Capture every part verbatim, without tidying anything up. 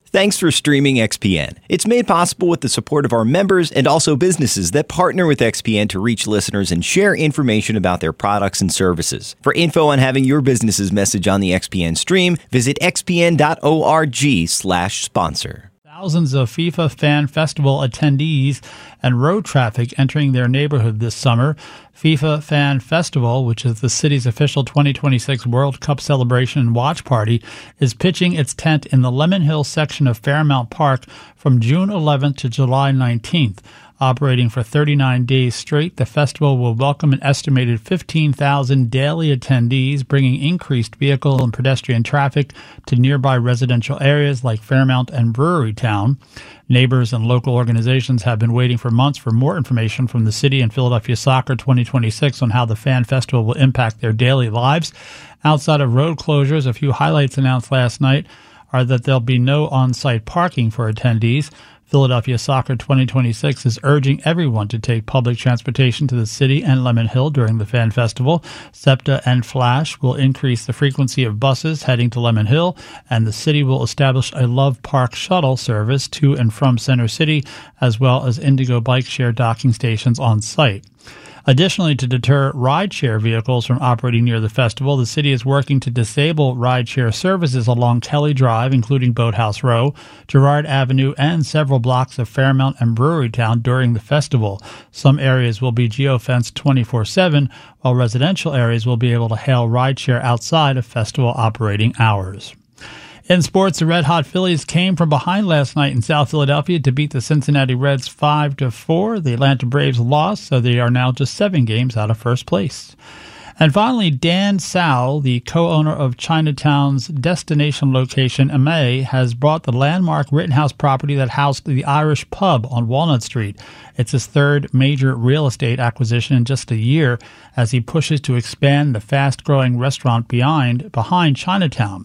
Thanks for streaming X P N. It's made possible with the support of our members and also businesses that partner with X P N to reach listeners and share information about their products and services. For info on having your business's message on the X P N stream, visit x p n dot org slash sponsor. Thousands of FIFA Fan Festival attendees and road traffic entering their neighborhood this summer. FIFA Fan Festival, which is the city's official twenty twenty-six World Cup celebration and watch party, is pitching its tent in the Lemon Hill section of Fairmount Park from June eleventh to July nineteenth. Operating for thirty-nine days straight, the festival will welcome an estimated fifteen thousand daily attendees, bringing increased vehicle and pedestrian traffic to nearby residential areas like Fairmount and Brewery Town. Neighbors and local organizations have been waiting for months for more information from the city and Philadelphia Soccer twenty twenty-six on how the fan festival will impact their daily lives. Outside of road closures, a few highlights announced last night are that there'll be no on-site parking for attendees. Philadelphia Soccer twenty twenty-six is urging everyone to take public transportation to the city and Lemon Hill during the fan festival. SEPTA and Flash will increase the frequency of buses heading to Lemon Hill, and the city will establish a Love Park shuttle service to and from Center City, as well as Indigo bike share docking stations on site. Additionally, to deter rideshare vehicles from operating near the festival, the city is working to disable rideshare services along Kelly Drive, including Boathouse Row, Girard Avenue, and several blocks of Fairmount and Brewery Town during the festival. Some areas will be geofenced twenty-four seven, while residential areas will be able to hail rideshare outside of festival operating hours. In sports, the Red Hot Phillies came from behind last night in South Philadelphia to beat the Cincinnati Reds five to four. The Atlanta Braves lost, so they are now just seven games out of first place. And finally, Dan Sal, the co-owner of Chinatown's destination location, M A, has bought the landmark Rittenhouse property that housed the Irish Pub on Walnut Street. It's his third major real estate acquisition in just a year as he pushes to expand the fast-growing restaurant behind, behind Chinatown.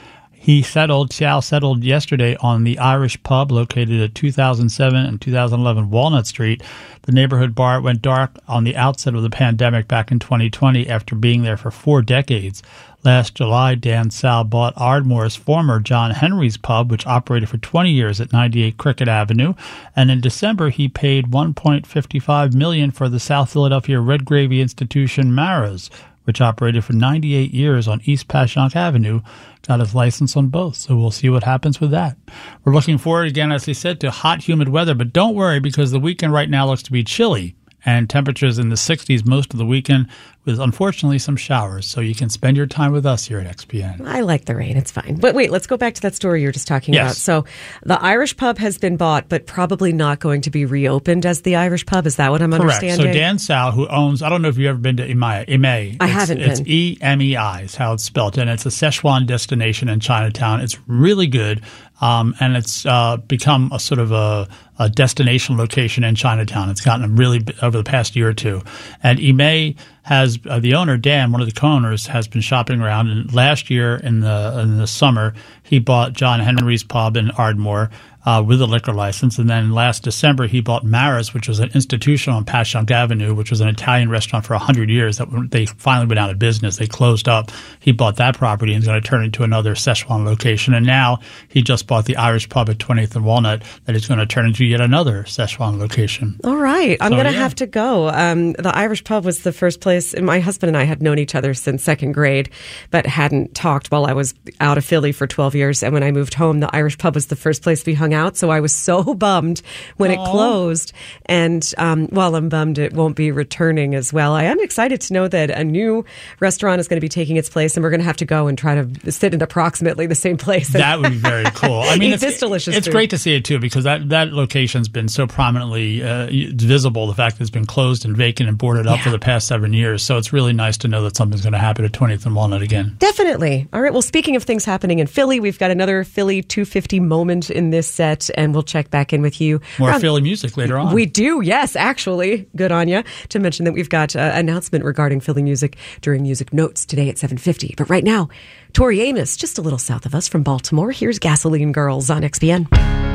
He settled, Sal settled yesterday on the Irish Pub located at two thousand seven and two thousand eleven Walnut Street. The neighborhood bar went dark on the outset of the pandemic back in twenty twenty after being there for four decades. Last July, Dan Sal bought Ardmore's former John Henry's Pub, which operated for twenty years at ninety-eight Cricket Avenue. And in December, he paid one point five five million dollars for the South Philadelphia Red Gravy institution Mara's, which operated for ninety-eight years on East Passyunk Avenue, got his license on both. So we'll see what happens with that. We're looking forward, again, as I said, to hot, humid weather. But don't worry, because the weekend right now looks to be chilly, and temperatures in the sixties most of the weekend, with unfortunately some showers. So you can spend your time with us here at X P N. I like the rain. It's fine. But wait, let's go back to that story you were just talking yes. about. So the Irish Pub has been bought, but probably not going to be reopened as the Irish Pub. Is that what I'm Correct. understanding? So Dan Sal, who owns, I don't know if you've ever been to Emei. Emei. I it's, haven't It's been. E M E I is how it's spelled. And it's a Szechuan destination in Chinatown. It's really good. Um, and it's uh, become a sort of a, a destination location in Chinatown. It's gotten really over the past year or two. And Emei has uh, the owner, Dan, one of the co-owners, has been shopping around. And last year in the in the summer, he bought John Henry's Pub in Ardmore uh, with a liquor license. And then last December, he bought Mara's, which was an institution on Passyunk Avenue, which was an Italian restaurant for one hundred years. That they finally went out of business. They closed up. He bought that property and is going to turn it into another Szechuan location. And now he just bought the Irish Pub at twentieth and Walnut that is going to turn into yet another Szechuan location. All right. I'm So, going to yeah. have to go. Um, the Irish Pub was the first place. And my husband and I had known each other since second grade, but hadn't talked while I was out of Philly for twelve years. And when I moved home, the Irish Pub was the first place we hung out. So I was so bummed when Aww. it closed. And um, while I'm bummed it won't be returning as well, I am excited to know that a new restaurant is going to be taking its place, and we're going to have to go and try to sit in approximately the same place. That would be very cool. I mean, Eat it's, this delicious it's food. great to see it, too, because that, that location's been so prominently uh, visible, the fact that it's been closed and vacant and boarded up Yeah. for the past seven years. So it's really nice to know that something's going to happen at twentieth and Walnut again. Definitely. All right. Well, speaking of things happening in Philly, we've got another Philly two fifty moment in this set, and we'll check back in with you. More around- Philly music later on. We do, yes, actually. Good on you to mention that we've got an announcement regarding Philly music during Music Notes today at seven fifty. But right now, Tori Amos, just a little south of us from Baltimore. Here's Gasoline Girls on X P N.